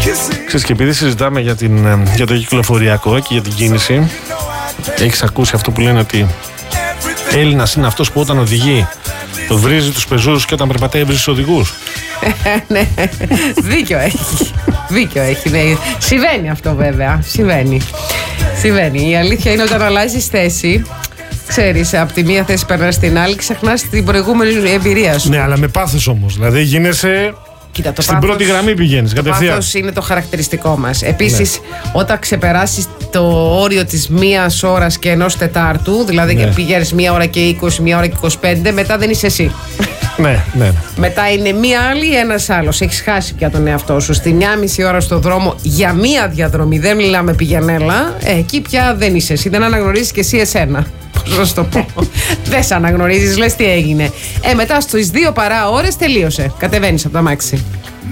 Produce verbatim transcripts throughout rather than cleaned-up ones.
Ξέρεις, και επειδή συζητάμε για, την, για το κυκλοφοριακό και για την κίνηση, έχεις ακούσει αυτό που λένε ότι Έλληνας είναι αυτός που όταν οδηγεί το βρίζει τους πεζούς και όταν περπατάει βρίζει τους οδηγούς. Ναι, δίκιο έχει. Δίκιο έχει, ναι. Συμβαίνει αυτό βέβαια. Συμβαίνει. Συμβαίνει. Η αλήθεια είναι όταν αλλάζεις θέση, ξέρεις, από τη μία θέση περνάς στην άλλη, ξεχνάς την προηγούμενη εμπειρία σου. Ναι, αλλά με πάθος όμως. Δηλαδή γίνεσαι. Κοίτα, το στην πάθος, πρώτη γραμμή πηγαίνεις κατευθείαν. Το πάθος είναι το χαρακτηριστικό μας. Επίσης, ναι, όταν ξεπεράσεις το όριο της μίας ώρας και ενός τετάρτου, δηλαδή ναι, πηγαίνεις μία ώρα και είκοσι, μία ώρα και είκοσι πέντε, μετά δεν είσαι εσύ. Ναι, ναι. Μετά είναι μία άλλη ή ένας άλλος. Έχεις χάσει πια τον εαυτό σου. Στη μία μισή ώρα στο δρόμο για μία διαδρομή, δεν μιλάμε πηγενέλα, ε, εκεί πια δεν είσαι εσύ. Δεν αναγνωρίζεις και εσύ εσένα. Πώς να σου το πω. Δεν σε αναγνωρίζεις, λες τι έγινε. Ε, μετά στις δύο παρά ώρες τελείωσε. Κατεβαίνεις από το αμάξι.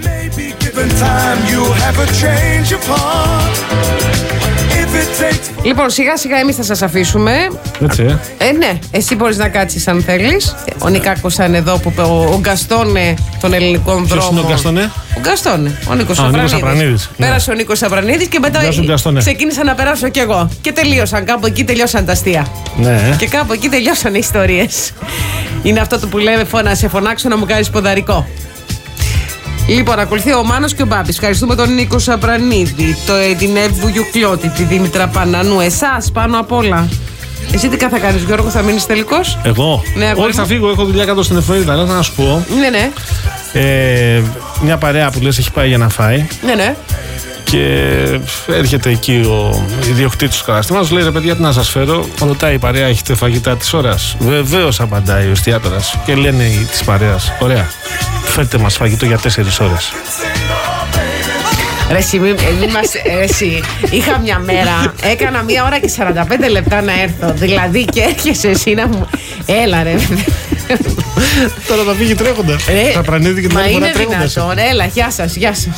Λοιπόν, σιγά σιγά εμείς θα σας αφήσουμε. Έτσι, ε. ε ναι, εσύ μπορείς να κάτσεις αν θέλεις. Ο Νικάκος είναι εδώ που ο, ο Γκαστόνε των ελληνικών δρόμων. Ποιος είναι ο Γκαστόνε? Ο Γκαστόνε, ο Νίκος Απρανίδης. Πέρασε, ναι, ο Νίκος Απρανίδης και μετά ξεκίνησα να περάσω κι εγώ. Και τελείωσαν, κάπου εκεί τελειώσαν τα αστεία. Ναι. Και κάπου εκεί τελειώσαν οι ιστορίες. Είναι αυτό το που λέμε, να σε φωνάξω να μου κάνεις ποδαρικό. Λοιπόν, ακολουθεί ο Μάνος και ο Μπάμπης. Ευχαριστούμε τον Νίκο Σαπρανίδη, το, την Εύη Βουγιουκλώτη, τη Δήμητρα Πανανού. Εσάς πάνω απ' όλα. Εσύ τι θα κάνεις, Γιώργο, θα μείνεις τελικός? Εγώ? Ναι, όχι, θα φύγω, έχω δουλειά κάτω στην εφημερίδα. Αλλά να σου πω. Ναι, ναι. Ε, μια παρέα που λες έχει πάει για να φάει. Ναι, ναι. Και έρχεται εκεί ο ιδιοκτήτης του καταστήματος, λέει ρε παιδιά, τι να σας φέρω. Ρωτάει η παρέα, έχετε φαγητά της ώρας? Βεβαίως, απαντάει ο εστιατόρας. Και λένε οι της παρέας, ωραία, φέρτε μας φαγητό για τέσσερις ώρες. Ρε εσύ, μη, μη μας, ρε εσύ, είχα μια μέρα, έκανα μια ώρα και σαράντα πέντε λεπτά να έρθω. Δηλαδή και έρχεσαι εσύ να μου. Έλα ρε. Τώρα θα φύγει τρέχοντας. Θα πρανίδει και την άλλη φορά τρέχοντας. Έλα, γεια σας, γεια σας.